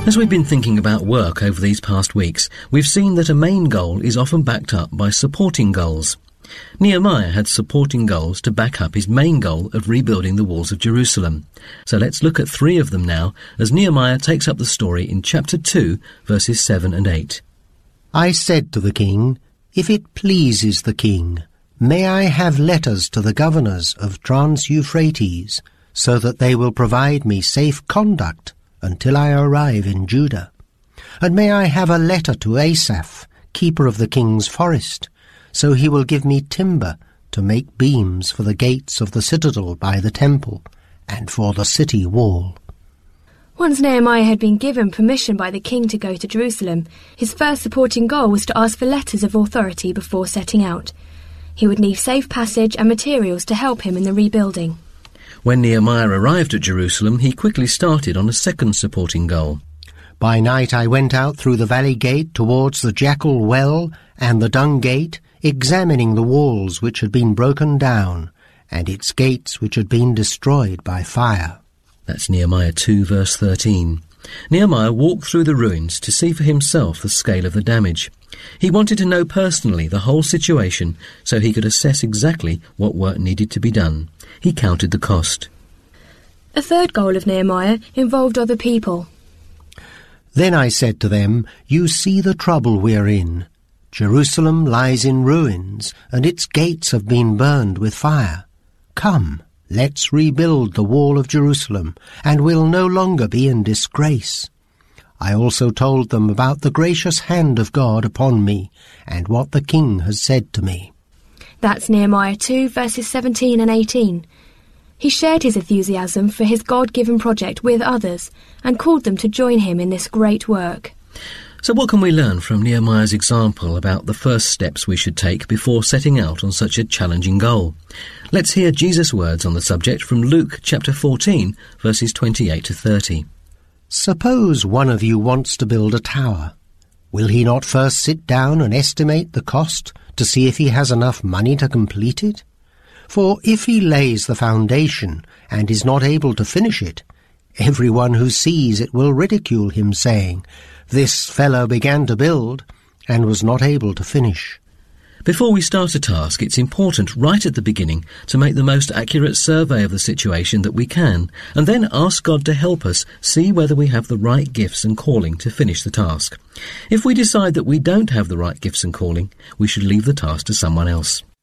As we've been thinking about work over these past weeks, we've seen that a main goal is often backed up by supporting goals. Nehemiah had supporting goals to back up his main goal of rebuilding the walls of Jerusalem. So let's look at 3 of them now as Nehemiah takes up the story in chapter 2, verses 7 and 8. I said to the king, "If it pleases the king, may I have letters to the governors of Trans-Euphrates, so that they will provide me safe conduct until I arrive in Judah. And may I have a letter to Asaph, keeper of the king's forest, so he will give me timber to make beams for the gates of the citadel by the temple and for the city wall." Once Nehemiah had been given permission by the king to go to Jerusalem, his first supporting goal was to ask for letters of authority before setting out. He would need safe passage and materials to help him in the rebuilding. When Nehemiah arrived at Jerusalem, he quickly started on a second supporting goal. By night I went out through the valley gate towards the Jackal Well and the Dung Gate, examining the walls which had been broken down, and its gates which had been destroyed by fire. That's Nehemiah 2, verse 13. Nehemiah walked through the ruins to see for himself the scale of the damage. He wanted to know personally the whole situation so he could assess exactly what work needed to be done. He counted the cost. A third goal of Nehemiah involved other people. Then I said to them, "You see the trouble we're in. Jerusalem lies in ruins, and its gates have been burned with fire. Come, let's rebuild the wall of Jerusalem, and we'll no longer be in disgrace." I also told them about the gracious hand of God upon me, and what the king has said to me. That's Nehemiah 2, verses 17 and 18. He shared his enthusiasm for his God-given project with others and called them to join him in this great work. So what can we learn from Nehemiah's example about the first steps we should take before setting out on such a challenging goal? Let's hear Jesus' words on the subject from Luke chapter 14, verses 28 to 30. Suppose one of you wants to build a tower. Will he not first sit down and estimate the cost to see if he has enough money to complete it? For if he lays the foundation and is not able to finish it, everyone who sees it will ridicule him, saying, "This fellow began to build and was not able to finish." Before we start a task, it's important right at the beginning to make the most accurate survey of the situation that we can, and then ask God to help us see whether we have the right gifts and calling to finish the task. If we decide that we don't have the right gifts and calling, we should leave the task to someone else.